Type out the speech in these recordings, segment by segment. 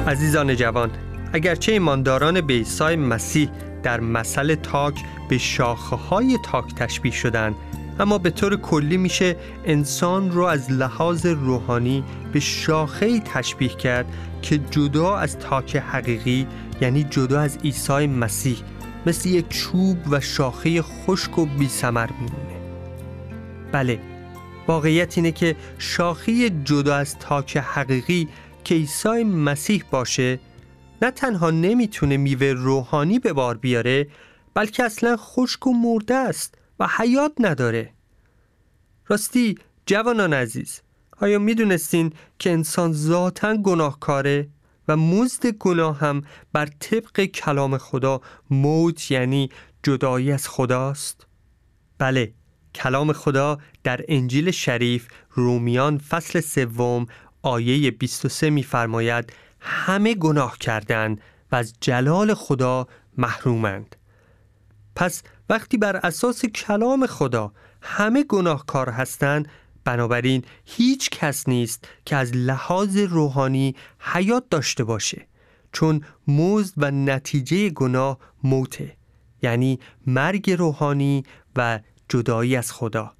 عزیزان جوان، اگرچه ایمانداران به عیسی مسیح در مثل تاک به شاخه‌های تاک تشبیه شدند، اما به طور کلی میشه انسان رو از لحاظ روحانی به شاخه‌ای تشبیه کرد که جدا از تاک حقیقی، یعنی جدا از عیسی مسیح، مثل یک چوب و شاخه خشک و بی ثمر میمونه. بله، واقعیت اینه که شاخه جدا از تاک حقیقی که عیسی مسیح باشه نه تنها نمیتونه میوه روحانی به بار بیاره، بلکه اصلا خشک و مرده است و حیات نداره. راستی جوانان عزیز، آیا میدونستین که انسان ذاتاً گناهکاره و مزد گناه هم بر طبق کلام خدا موت، یعنی جدایی از خداست؟ بله، کلام خدا در انجیل شریف رومیان فصل 3 آیه 23 می‌فرماید همه گناه کردند و از جلال خدا محرومند. پس وقتی بر اساس کلام خدا همه گناهکار هستند، بنابراین هیچ کس نیست که از لحاظ روحانی حیات داشته باشه، چون مزد و نتیجه گناه موته، یعنی مرگ روحانی و جدایی از خدا.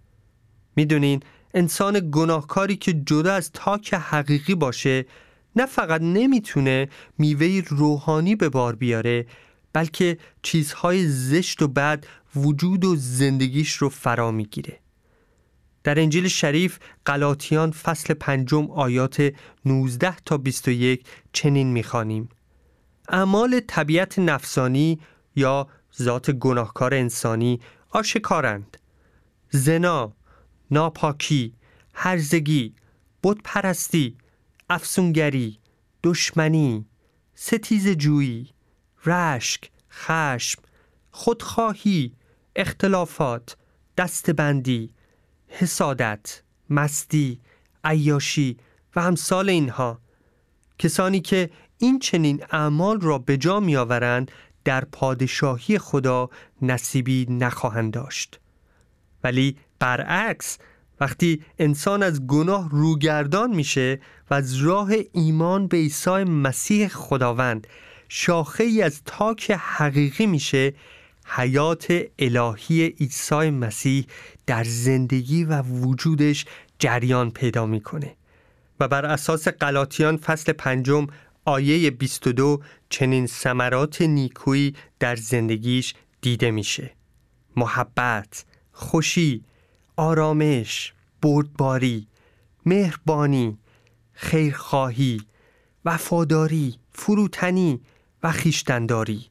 میدونین انسان گناهکاری که جدا از تاک حقیقی باشه نه فقط نمیتونه میوه روحانی به بار بیاره، بلکه چیزهای زشت و بد وجود و زندگیش رو فرا میگیره. در انجیل شریف غلاطیان فصل 5 آیات 19 تا 21 چنین میخوانیم: اعمال طبیعت نفسانی یا ذات گناهکار انسانی آشکارند: زنا، ناپاکی، هرزگی، بت پرستی، افسونگری، دشمنی، ستیزه‌جویی، رشک، خشم، خودخواهی، اختلافات، دستبندی، حسادت، مستی، عیاشی و امثال اینها. کسانی که این چنین اعمال را به جا می آورند در پادشاهی خدا نصیبی نخواهند داشت. ولی برعکس، وقتی انسان از گناه روگردان میشه و از راه ایمان به عیسی مسیح خداوند شاخه‌ای از تاک حقیقی میشه، حیات الهی عیسی مسیح در زندگی و وجودش جریان پیدا میکنه و بر اساس غلاطیان فصل 5 آیه 22 چنین ثمرات نیکویی در زندگیش دیده میشه: محبت، خوشی، آرامش، بردباری، مهربانی، خیرخواهی، وفاداری، فروتنی و خویشتن‌داری.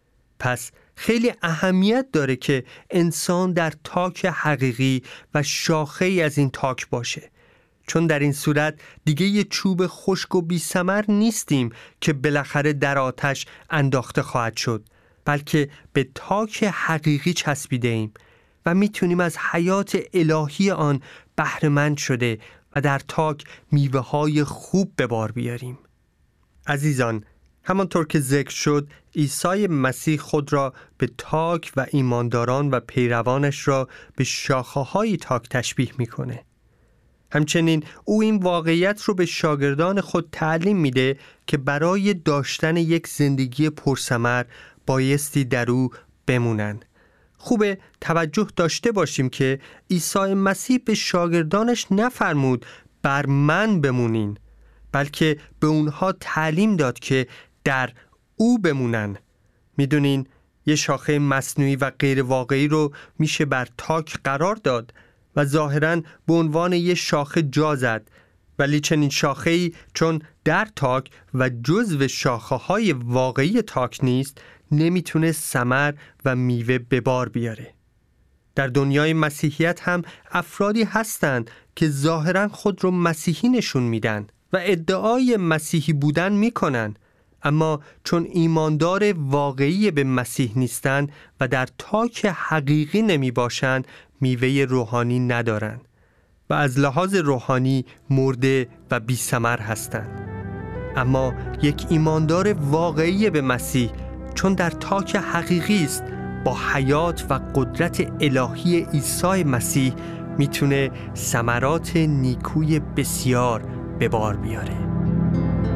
پس خیلی اهمیت داره که انسان در تاک حقیقی و شاخه‌ای از این تاک باشه، چون در این صورت دیگه یه چوب خشک و بی ثمر نیستیم که بالاخره در آتش انداخته خواهد شد، بلکه به تاک حقیقی چسبیده ایم و میتونیم از حیات الهی آن بهره‌مند شده و در تاک میوه‌های خوب به بار بیاریم. عزیزان، همانطور که ذکر شد، عیسی مسیح خود را به تاک و ایمانداران و پیروانش را به شاخه‌های تاک تشبیه میکنه. همچنین او این واقعیت رو به شاگردان خود تعلیم میده که برای داشتن یک زندگی پرثمر بایستی در او بمونن. خوبه توجه داشته باشیم که عیسی مسیح به شاگردانش نفرمود بر من بمونین، بلکه به اونها تعلیم داد که در او بمونن. میدونین یه شاخه مصنوعی و غیر واقعی رو میشه بر تاک قرار داد و ظاهراً به عنوان یه شاخه جا زد، ولی چنین شاخه‌ای چون در تاک و جزو شاخه‌های واقعی تاک نیست، نمیتونه ثمر و میوه به بار بیاره. در دنیای مسیحیت هم افرادی هستند که ظاهراً خود رو مسیحی نشون میدن و ادعای مسیحی بودن میکنن، اما چون ایماندار واقعی به مسیح نیستن و در تاک حقیقی نمی باشن، میوه روحانی ندارن و از لحاظ روحانی مرده و بی ثمر هستند. اما یک ایماندار واقعی به مسیح چون در تاک حقیقی است، با حیات و قدرت الهی عیسی مسیح میتونه ثمرات نیکوی بسیار به بار بیاره.